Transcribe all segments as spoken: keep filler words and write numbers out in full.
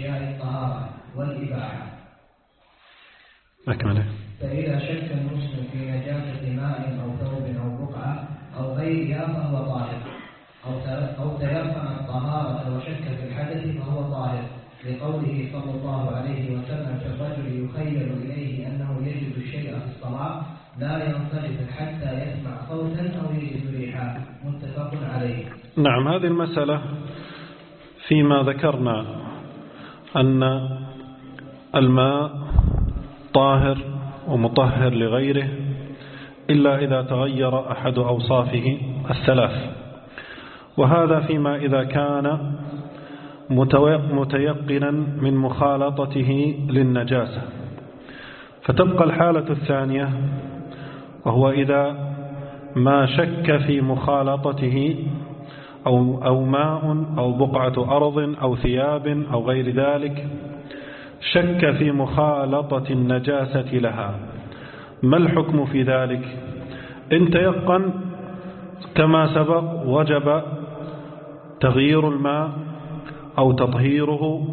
أشياء الطهارة والإباحة. أكمله. فإذا شك المسلم في نجاسة ماء أو ثوب أو بقعة أو غيرها فهو طاهر، أو تيقن الطهارة وشك في الحدث فهو طاهر، لقوله صلى الله عليه وسلم في الرجل يخيل إليه أنه يجد الشيء في الصلاة لا ينصرف حتى يسمع صوتا أو يجد ريحا، متفق عليه. نعم، هذه المسألة فيما ذكرنا أن الماء طاهر ومطهر لغيره إلا إذا تغير أحد أوصافه الثلاث، وهذا فيما إذا كان متيقنا من مخالطته للنجاسة. فتبقى الحالة الثانية، وهو إذا ما شك في مخالطته أو, أو ماء أو بقعة أرض أو ثياب أو غير ذلك، شك في مخالطة النجاسة لها. ما الحكم في ذلك؟ إن تيقن كما سبق وجب تغيير الماء أو تطهيره،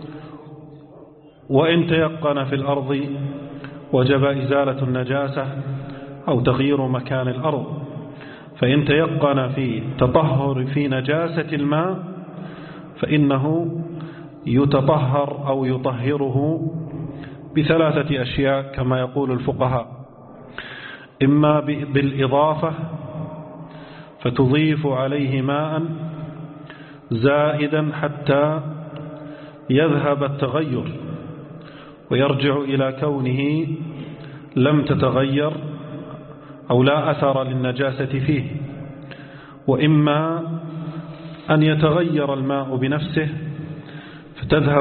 وإن تيقن في الأرض وجب إزالة النجاسة أو تغيير مكان الأرض. فإن تيقن في تطهر في نجاسة الماء فإنه يتطهر أو يطهره بثلاثة أشياء كما يقول الفقهاء: إما بالإضافة فتضيف عليه ماء زائدا حتى يذهب التغير ويرجع إلى كونه لم تتغير أو لا أثر للنجاسة فيه، وإما أن يتغير الماء بنفسه فتذهب